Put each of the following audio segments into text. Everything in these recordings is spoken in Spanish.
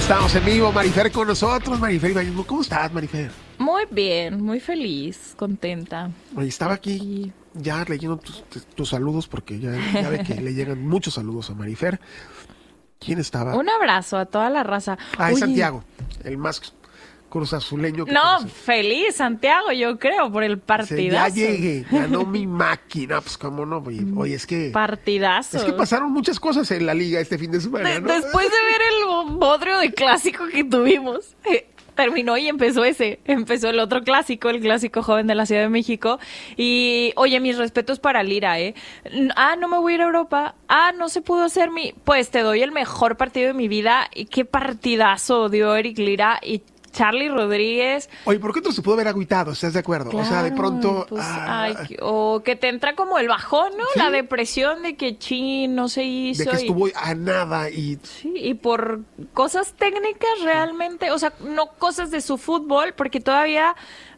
Estamos en vivo, Marifer con nosotros. Marifer, ¿cómo estás, Marifer? Muy bien, muy feliz, contenta. Oye, estaba aquí ya leyendo tus saludos porque ya ve que le llegan muchos saludos a Marifer. ¿Quién estaba? Un abrazo a toda la raza. Es Santiago, el más cruzazuleño que No, conoce. Feliz Santiago, yo creo, por el partidazo. Ya llegué, ganó mi máquina, pues cómo no. Oye, es que... Partidazo. Es que pasaron muchas cosas en la liga este fin de semana, ¿no? Después de ver el bodrio de clásico que tuvimos, terminó y empezó el otro clásico, el clásico joven de la Ciudad de México. Y, oye, mis respetos para Lira, no me voy a ir a Europa. No se pudo hacer pues te doy el mejor partido de mi vida. Y qué partidazo dio Eric Lira y Charly Rodríguez. Oye, ¿por qué no se pudo haber agüitado? ¿Estás de acuerdo? Claro, o sea, de pronto... Pues, o que te entra como el bajón, ¿no? ¿Sí? La depresión de que no se hizo. De que estuvo a nada y... Sí, y por cosas técnicas realmente, o sea, no cosas de su fútbol, porque todavía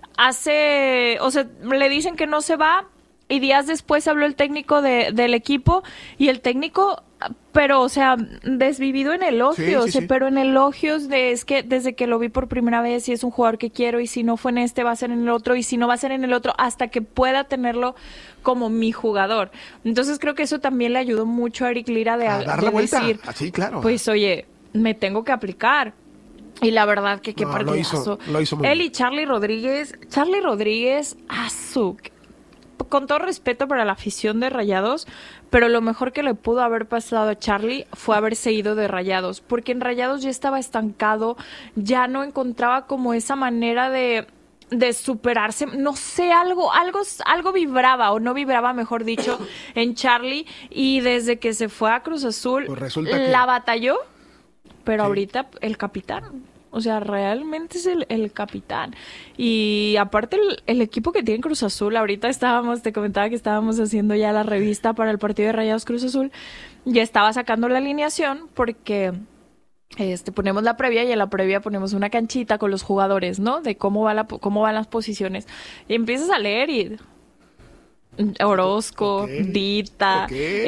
le dicen que no se va y días después habló el técnico del equipo y el técnico... Pero, o sea, desvivido en elogios, sí. Pero en elogios es que desde que lo vi por primera vez y es un jugador que quiero y si no fue en este va a ser en el otro y si no va a ser en el otro hasta que pueda tenerlo como mi jugador. Entonces creo que eso también le ayudó mucho a Eric Lira a dar la vuelta. Decir, sí, claro. Pues oye, me tengo que aplicar. Y la verdad que qué partidazo. Lo hizo muy Él bien. Y Charly Rodríguez, con todo respeto para la afición de Rayados, pero lo mejor que le pudo haber pasado a Charly fue haberse ido de Rayados, porque en Rayados ya estaba estancado, ya no encontraba como esa manera de superarse, no sé, algo vibraba, o no vibraba, mejor dicho, en Charly, y desde que se fue a Cruz Azul, pues la batalló, pero ahorita el capitán. O sea, realmente es el capitán. Y aparte el equipo que tiene Cruz Azul, ahorita te comentaba que estábamos haciendo ya la revista para el partido de Rayados Cruz Azul, ya estaba sacando la alineación porque ponemos la previa y en la previa ponemos una canchita con los jugadores, ¿no? De cómo van las posiciones. Y empiezas a leer y... Orozco, Dita,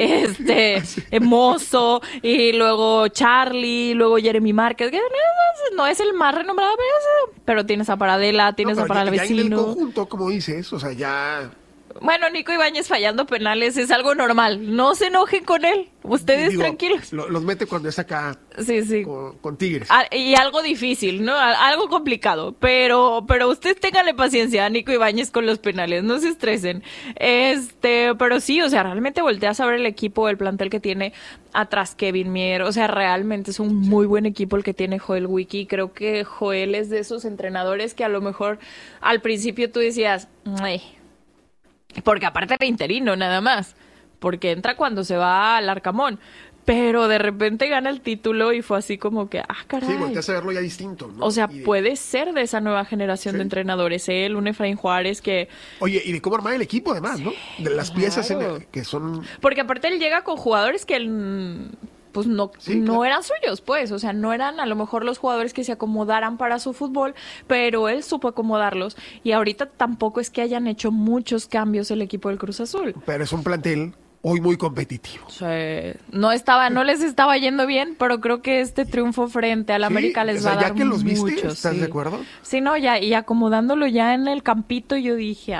Mozo, y luego Charly, luego Jeremy Márquez, que no es el más renombrado, pero tienes a Paradela, tienes a Paravecino. Ya en el conjunto, como dices, o sea, ya... Bueno, Nico Ibáñez fallando penales es algo normal. No se enojen con él. Ustedes tranquilos. Los mete cuando está acá con Tigres. Y algo difícil, ¿no? Algo complicado. Pero ustedes ténganle paciencia a Nico Ibáñez con los penales. No se estresen. Pero sí, o sea, realmente volteas a ver el equipo, el plantel que tiene atrás Kevin Mier. O sea, realmente es un muy buen equipo el que tiene Joel Wiki. Creo que Joel es de esos entrenadores que a lo mejor al principio tú decías... Porque aparte era interino nada más, porque entra cuando se va al Arcamón, pero de repente gana el título y fue así como que, caray. Sí, volteas a verlo ya distinto, ¿no? O sea, puede ser de esa nueva generación de entrenadores, un Efraín Juárez que... Oye, y de cómo armar el equipo además, ¿no? De las piezas que son... Porque aparte él llega con jugadores que... pues no eran suyos, pues, o sea, no eran a lo mejor los jugadores que se acomodaran para su fútbol, pero él supo acomodarlos y ahorita tampoco es que hayan hecho muchos cambios el equipo del Cruz Azul. Pero es un plantel hoy muy competitivo. Sí. No les estaba yendo bien, pero creo que este triunfo frente al América les va a dar ya que los viste, mucho, ¿estás de acuerdo? Sí, no, ya, y acomodándolo ya en el campito, yo dije,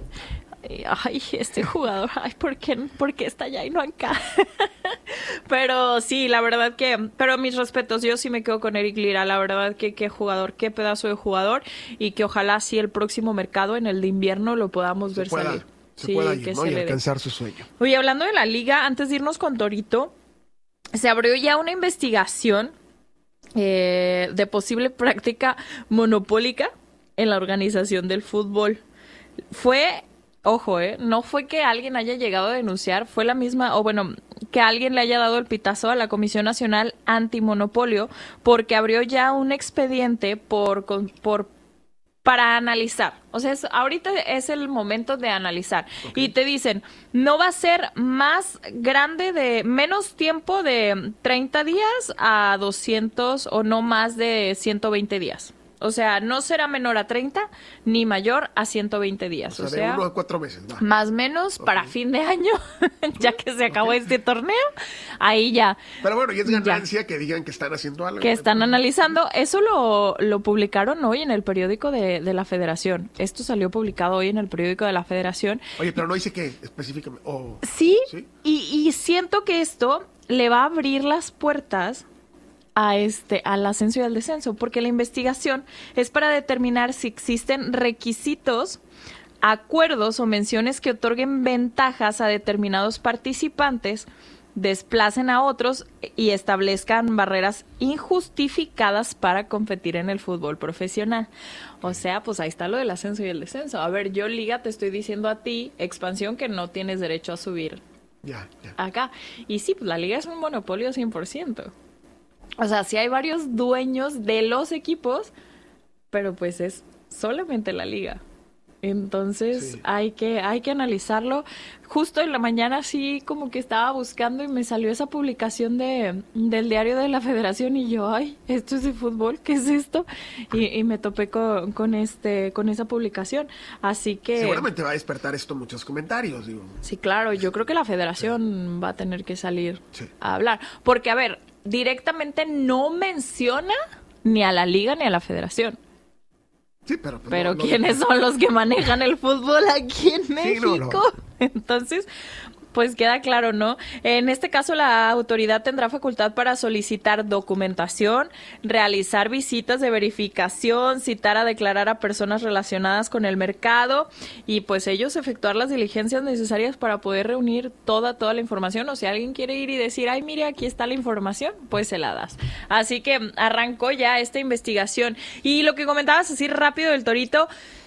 este jugador, ¿por qué está allá y no acá? Pero sí, la verdad pero mis respetos, yo sí me quedo con Eric Lira, la verdad que qué jugador, qué pedazo de jugador, y que ojalá sí el próximo mercado, en el de invierno, lo podamos ver salir. Se pueda ir, ¿no? Y alcanzar su sueño. Oye, hablando de la liga, antes de irnos con Torito, se abrió ya una investigación de posible práctica monopólica en la organización del fútbol. Ojo, no fue que alguien haya llegado a denunciar, fue la misma, que alguien le haya dado el pitazo a la Comisión Nacional Antimonopolio, porque abrió ya un expediente para analizar. O sea, ahorita es el momento de analizar. Okay. Y te dicen, no va a ser más grande menos tiempo de 30 días a 200 o no más de 120 días. O sea, no será menor a 30 ni mayor a 120 días. O sea, de 1 a 4 meses. Va. Más o menos para fin de año, ya que se acabó este torneo, ahí ya. Pero bueno, y es ganancia que digan que están haciendo algo. Que están analizando. Eso lo publicaron hoy en el periódico de la Federación. Esto salió publicado hoy en el periódico de la Federación. Oye, pero no dice qué específicamente. Sí, y siento que esto le va a abrir las puertas al ascenso y al descenso, porque la investigación es para determinar si existen requisitos, acuerdos o menciones que otorguen ventajas a determinados participantes, desplacen a otros y establezcan barreras injustificadas para competir en el fútbol profesional. O sea, pues ahí está lo del ascenso y el descenso. A ver, yo Liga te estoy diciendo a ti, Expansión, que no tienes derecho a subir acá. Y sí, pues la Liga es un monopolio 100%. O sea, sí hay varios dueños de los equipos, pero pues es solamente la Liga. Entonces hay que analizarlo. Justo en la mañana sí como que estaba buscando y me salió esa publicación del diario de la Federación y yo, ay, esto es de fútbol, ¿qué es esto? Y me topé con esa publicación. Así que seguramente va a despertar esto muchos comentarios, digo. Sí, claro, yo creo que la Federación va a tener que salir a hablar. Porque, a ver, directamente no menciona ni a la Liga ni a la Federación. Sí, pero ¿quiénes son los que manejan el fútbol aquí en México? Entonces, pues queda claro, ¿no? En este caso, la autoridad tendrá facultad para solicitar documentación, realizar visitas de verificación, citar a declarar a personas relacionadas con el mercado y pues ellos efectuar las diligencias necesarias para poder reunir toda la información. O si alguien quiere ir y decir, ay, mire, aquí está la información, pues se la das. Así que arrancó ya esta investigación. Y lo que comentabas así rápido del Torito,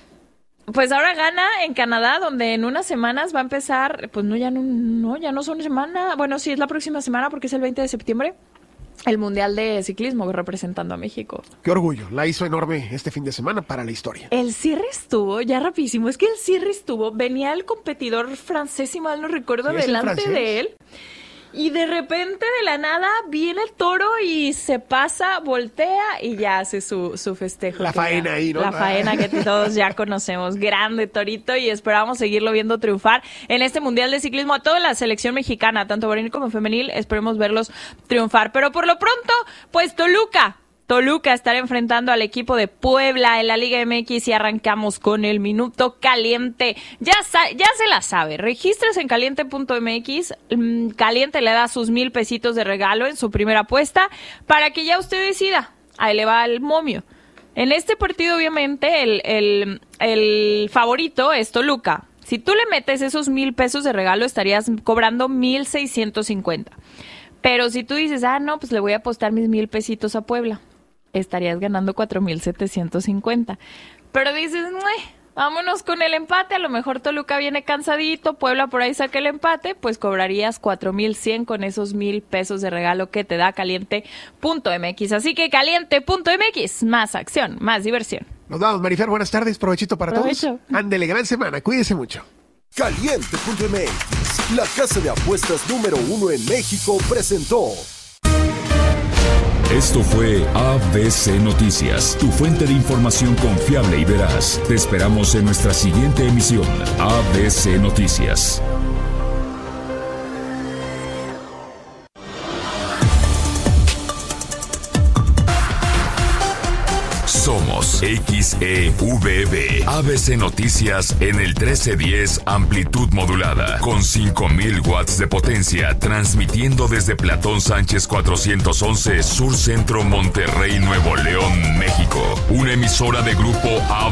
pues ahora gana en Canadá, donde en unas semanas va a empezar, pues ya no son semana, bueno, sí es la próxima semana porque es el 20 de septiembre, el Mundial de Ciclismo representando a México. Qué orgullo, la hizo enorme este fin de semana para la historia. El cierre estuvo, ya rapidísimo, venía el competidor francés, si mal no recuerdo, delante de él. Y de repente, de la nada, viene el toro y se pasa, voltea y ya hace su festejo. La faena ahí, ¿no? La faena que todos ya conocemos. Grande Torito, y esperamos seguirlo viendo triunfar en este Mundial de Ciclismo. A toda la selección mexicana, tanto varonil como femenil, esperemos verlos triunfar. Pero por lo pronto, pues Toluca estará enfrentando al equipo de Puebla en la Liga MX y arrancamos con el minuto caliente. Ya se la sabe. Regístrese en caliente.mx. Caliente le da sus 1,000 pesitos de regalo en su primera apuesta para que ya usted decida. Ahí le va el momio. En este partido, obviamente, el favorito es Toluca. Si tú le metes esos 1,000 pesos de regalo, estarías cobrando 1,650. Pero si tú dices, no, pues le voy a apostar mis 1,000 pesitos a Puebla, estarías ganando 4,750. Pero dices, vámonos con el empate, a lo mejor Toluca viene cansadito, Puebla por ahí saca el empate, pues cobrarías 4,100 con esos 1,000 pesos de regalo que te da caliente.mx. Así que caliente.mx, más acción, más diversión. Nos vamos, Marifer, buenas tardes, provechito para todos. Ándele, gran semana, cuídese mucho. Caliente.mx, la casa de apuestas número 1 en México, presentó. Esto fue ABC Noticias, tu fuente de información confiable y veraz. Te esperamos en nuestra siguiente emisión. ABC Noticias. Somos XEVB, ABC Noticias en el 1310 amplitud modulada, con 5,000 watts de potencia, transmitiendo desde Platón Sánchez 411, Sur Centro, Monterrey, Nuevo León, México. Una emisora de Grupo ABC.